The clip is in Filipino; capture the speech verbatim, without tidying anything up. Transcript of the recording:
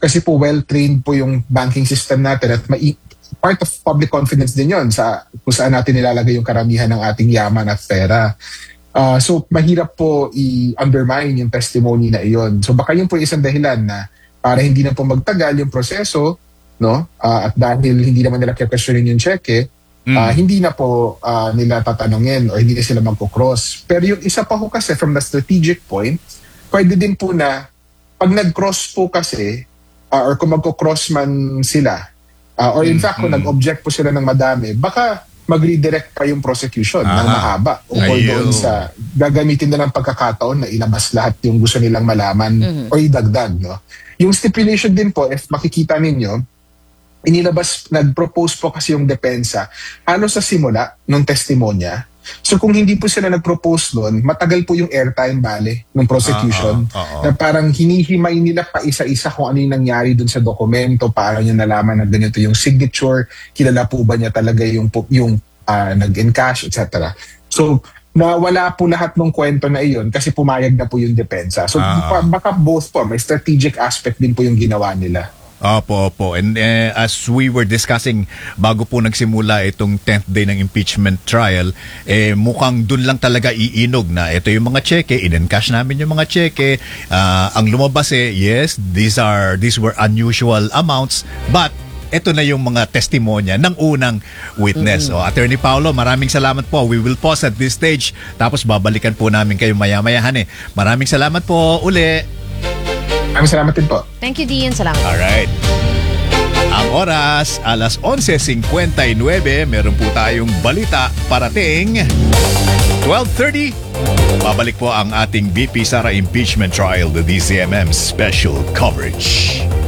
kasi po well-trained po yung banking system natin at mai- part of public confidence din yon sa kung saan natin nilalagay yung karamihan ng ating yaman at pera. Uh, so mahirap po i-undermine yung testimony na iyon. So baka yun po isang dahilan na para hindi na po magtagal yung proseso, no? Uh, at dahil hindi naman nila kaya-questionin yung cheque, mm. uh, hindi na po uh, nila tatanungin o hindi na sila magkocross. Pero yung isa pa po kasi from the strategic point, pwede din po na pag nag-cross po kasi uh, or kung magkocross man sila uh, or in mm. fact kung mm. nag-object po sila ng madami, baka mag-redirect pa yung prosecution ng mahaba ukol doon sa gagamitin na ng pagkakataon na ilabas lahat yung gusto nilang malaman mm-hmm. o idagdag. No? Yung stipulation din po, if makikita ninyo, inilabas, nag-propose po kasi yung depensa halos sa simula ng testimonya. So kung hindi po sila nag-propose doon, matagal po yung airtime bale ng prosecution uh, uh, uh, uh. na parang hinihimay nila pa isa-isa kung ano yung nangyari doon sa dokumento, paano niya nalaman na ganito yung signature, kilala po ba niya talaga yung, yung uh, nag-encash, et cetera. So nawala po lahat ng kwento na iyon kasi pumayag na po yung depensa. So uh, baka both po, may strategic aspect din po yung ginawa nila. Opo, opo. And uh, as we were discussing bago po nagsimula itong tenth day ng impeachment trial, eh mukhang dun lang talaga iinog na ito yung mga cheque, in-encash namin yung mga cheque. Uh, ang lumabas eh, yes, these are these were unusual amounts, but ito na yung mga testimonya ng unang witness. Mm-hmm. So, Attorney Paulo, maraming salamat po. We will pause at this stage. Tapos babalikan po namin kayo maya-mayahan eh. Maraming salamat po uli. Maraming salamat din po. Thank you, Dean. Salamat. Alright. Ang oras, alas onse fifty-nine. Meron po tayong balita parating. twelve thirty. Babalik po ang ating B P Sara Impeachment Trial, the D C M M Special Coverage.